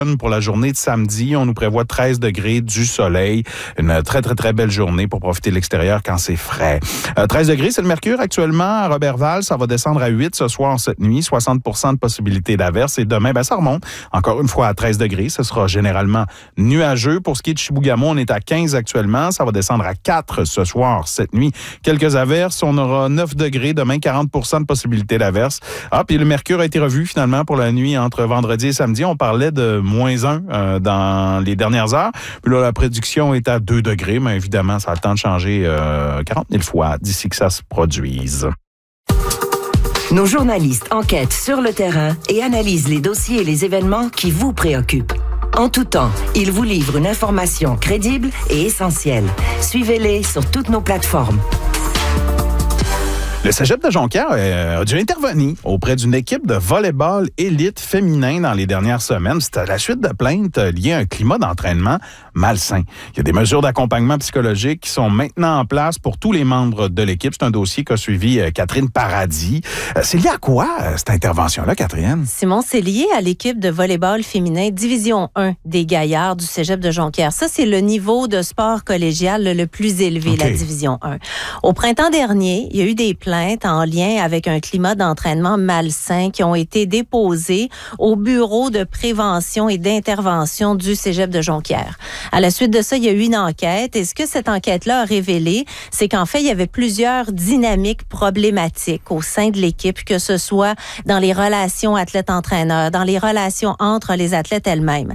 pour la journée de samedi. On nous prévoit 13 degrés, du soleil. Une très, très, très belle journée pour profiter de l'extérieur quand c'est frais. 13 degrés, c'est le mercure actuellement à Roberval. Ça va descendre à 8 ce soir, cette nuit. 60 de possibilité d'averse. Et demain, ça remonte encore une fois à 13 degrés. Ce sera généralement nuageux. Pour ce qui est de Chibougamau, on est à 15 actuellement. Ça va descendre à 4 ce soir, cette nuit. Quelques averses. On aura 9 degrés. Demain, 40 de possibilité d'averse. Puis le mercure a été revu finalement pour la nuit entre vendredi et samedi. On parlait de -1 dans les dernières heures. Puis là, la prédiction est à 2 degrés, mais évidemment, ça a le temps de changer 40 000 fois d'ici que ça se produise. Nos journalistes enquêtent sur le terrain et analysent les dossiers et les événements qui vous préoccupent. En tout temps, ils vous livrent une information crédible et essentielle. Suivez-les sur toutes nos plateformes. Le Cégep de Jonquière a dû intervenir auprès d'une équipe de volley-ball élite féminin dans les dernières semaines. C'est à la suite de plaintes liées à un climat d'entraînement malsain. Il y a des mesures d'accompagnement psychologique qui sont maintenant en place pour tous les membres de l'équipe. C'est un dossier qu'a suivi Catherine Paradis. C'est lié à quoi, cette intervention-là, Catherine? Simon, c'est lié à l'équipe de volley-ball féminin Division 1 des Gaillards du Cégep de Jonquière. Ça, c'est le niveau de sport collégial le plus élevé, la Division 1. Au printemps dernier, il y a eu des plaintes en lien avec un climat d'entraînement malsain qui ont été déposées au bureau de prévention et d'intervention du Cégep de Jonquière. À la suite de ça, il y a eu une enquête et ce que cette enquête-là a révélé, c'est qu'en fait, il y avait plusieurs dynamiques problématiques au sein de l'équipe, que ce soit dans les relations athlètes-entraîneurs, dans les relations entre les athlètes elles-mêmes.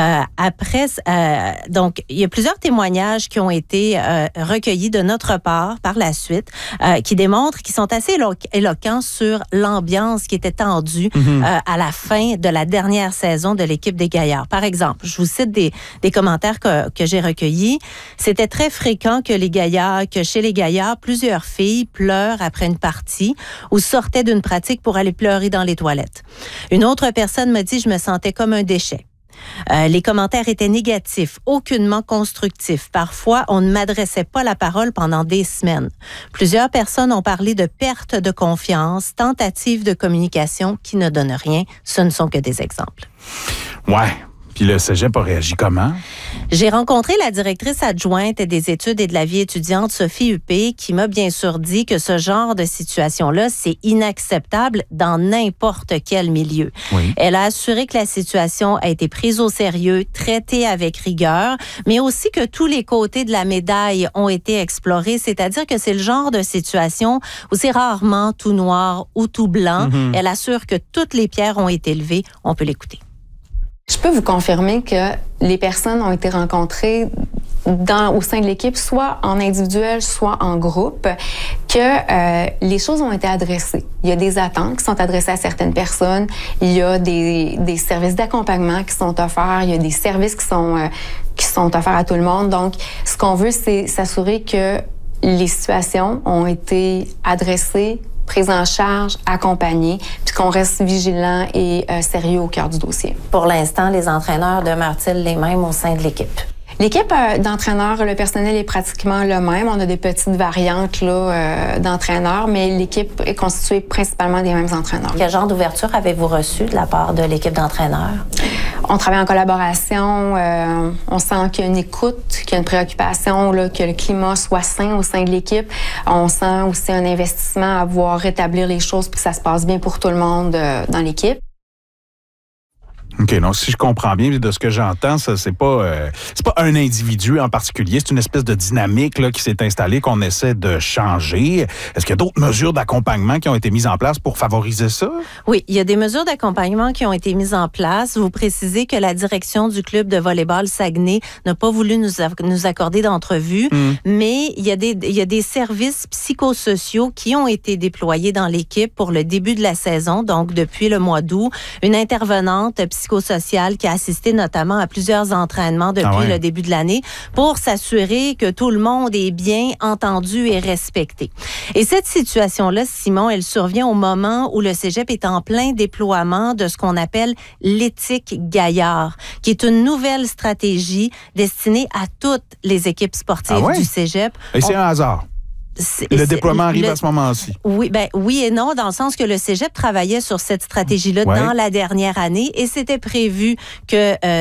Donc, il y a plusieurs témoignages qui ont été recueillis de notre part par la suite, qui démontrent qui sont assez éloquents sur l'ambiance qui était tendue à la fin de la dernière saison de l'équipe des Gaillards. Par exemple, je vous cite des commentaires que j'ai recueillis. C'était très fréquent que chez les Gaillards, plusieurs filles pleurent après une partie ou sortaient d'une pratique pour aller pleurer dans les toilettes. Une autre personne m'a dit « Je me sentais comme un déchet ». Les commentaires étaient négatifs, aucunement constructifs. Parfois, on ne m'adressait pas la parole pendant des semaines. Plusieurs personnes ont parlé de perte de confiance, tentative de communication qui ne donnent rien. Ce ne sont que des exemples. Ouais. Puis le Cégep a réagi comment? J'ai rencontré la directrice adjointe des études et de la vie étudiante, Sophie Huppé, qui m'a bien sûr dit que ce genre de situation-là, c'est inacceptable dans n'importe quel milieu. Oui. Elle a assuré que la situation a été prise au sérieux, traitée avec rigueur, mais aussi que tous les côtés de la médaille ont été explorés, c'est-à-dire que c'est le genre de situation où c'est rarement tout noir ou tout blanc. Elle assure que toutes les pierres ont été levées. On peut l'écouter. Je peux vous confirmer que les personnes ont été rencontrées au sein de l'équipe, soit en individuel, soit en groupe, que les choses ont été adressées. Il y a des attentes qui sont adressées à certaines personnes, il y a des services d'accompagnement qui sont offerts, il y a des services qui sont offerts à tout le monde. Donc, ce qu'on veut, c'est s'assurer que les situations ont été adressées, prise en charge, accompagnée, puis qu'on reste vigilant et sérieux au cœur du dossier. Pour l'instant, les entraîneurs demeurent-ils les mêmes au sein de l'équipe? L'équipe d'entraîneurs, le personnel est pratiquement le même. On a des petites variantes d'entraîneurs, mais l'équipe est constituée principalement des mêmes entraîneurs. Quel genre d'ouverture avez-vous reçu de la part de l'équipe d'entraîneurs? On travaille en collaboration. On sent qu'il y a une écoute, qu'il y a une préoccupation, que le climat soit sain au sein de l'équipe. On sent aussi un investissement à vouloir rétablir les choses puis que ça se passe bien pour tout le monde dans l'équipe. OK, donc si je comprends bien de ce que j'entends, ça c'est pas un individu en particulier, c'est une espèce de dynamique là, qui s'est installée, qu'on essaie de changer. Est-ce qu'il y a d'autres mesures d'accompagnement qui ont été mises en place pour favoriser ça? Oui, il y a des mesures d'accompagnement qui ont été mises en place. Vous précisez que la direction du club de volleyball Saguenay n'a pas voulu nous accorder d'entrevue, mais il y a des services psychosociaux qui ont été déployés dans l'équipe pour le début de la saison, donc depuis le mois d'août. Une intervenante psychosociale qui a assisté notamment à plusieurs entraînements depuis le début de l'année pour s'assurer que tout le monde est bien entendu et respecté. Et cette situation-là, Simon, elle survient au moment où le Cégep est en plein déploiement de ce qu'on appelle l'éthique Gaillard, qui est une nouvelle stratégie destinée à toutes les équipes sportives du Cégep. Et c'est un hasard? Le déploiement arrive à ce moment-ci. Oui et non, dans le sens que le Cégep travaillait sur cette stratégie-là dans la dernière année et c'était prévu que